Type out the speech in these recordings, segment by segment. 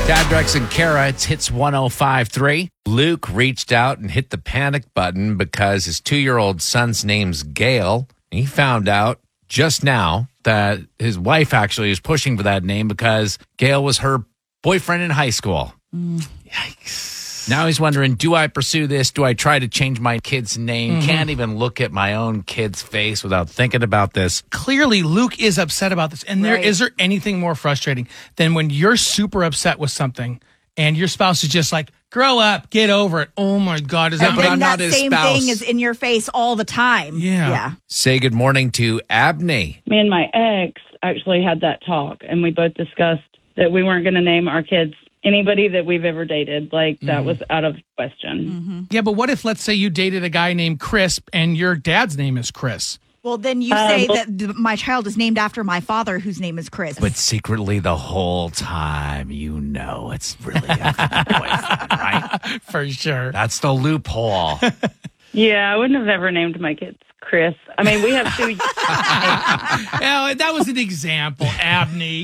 Chad, Drex, and Kara, it's Hits 105.3. Luke reached out and hit the panic button because his 2-year-old son's name's Gail. He found out just now that his wife actually is pushing for that name because Gail was her boyfriend in high school. Yikes. Now he's wondering, do I pursue this? Do I try to change my kid's name? Can't even look at my own kid's face without thinking about this. Clearly, Luke is upset about this. And is there anything more frustrating than when you're super upset with something and your spouse is just like, grow up, get over it. Oh, my God. Is that but I'm not that his same spouse. thing is in your face all the time. Yeah. Say good morning to Abney. Me and my ex actually had that talk, and we both discussed that we weren't going to name our kids anybody that we've ever dated. Like, that was out of question. Yeah, but what if, let's say, you dated a guy named Chris and your dad's name is Chris? Well, then you say that my child is named after my father, whose name is Chris. But secretly the whole time, you know it's really after the boyfriend, right? For sure. That's the loophole. Yeah, I wouldn't have ever named my kids Chris. I mean, we have 2. Yeah, that was an example, Abney.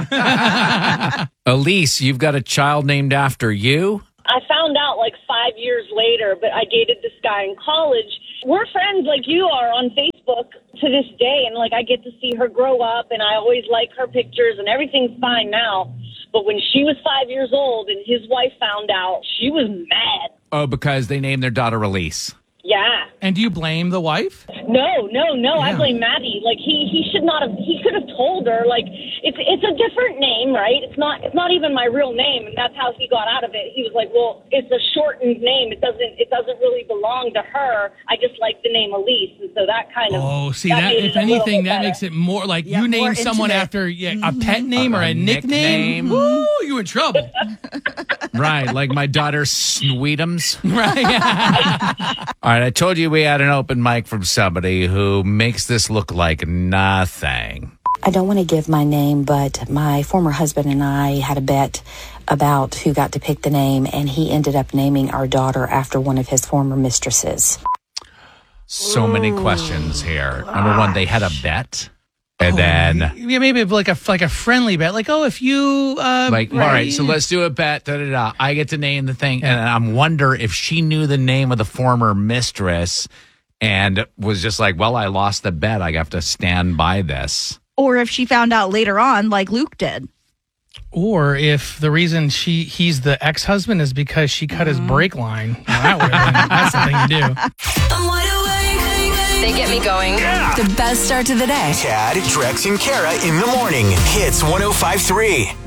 Elise, you've got a child named after you? I found out like 5 years later, but I dated this guy in college. We're friends like you are on Facebook to this day, and like I get to see her grow up, and I always like her pictures, and everything's fine now. But when she was 5 years old and his wife found out, she was mad. Oh, because they named their daughter Elise. Yeah. And do you blame the wife? No. I blame Maddie. Like he should not have. He could have told her. Like it's a different name, right? It's not even my real name, and that's how he got out of it. He was like, well, it's a shortened name. It doesn't really belong to her. I just like the name Elise, and so that kind of. Oh, see that. If anything, that makes it more like you name someone after a pet name or a nickname. Woo, you in trouble. Right, like my daughter Sweetums. Right. All right, I told you we had an open mic from somebody who makes this look like nothing. I don't want to give my name, but my former husband and I had a bet about who got to pick the name, and he ended up naming our daughter after one of his former mistresses. So many questions here. Number one, they had a bet. And then, yeah, maybe like a friendly bet, like if you all right, so let's do a bet. I get to name the thing, and I wonder if she knew the name of the former mistress, and was just like, well, I lost the bet. I have to stand by this. Or if she found out later on, like Luke did. Or if the reason he's the ex-husband is because she cut his brake line. Well, that's the thing to do. They get me going. The best start to the day. Chad, Drex, and Kara in the morning. Hits 105.3.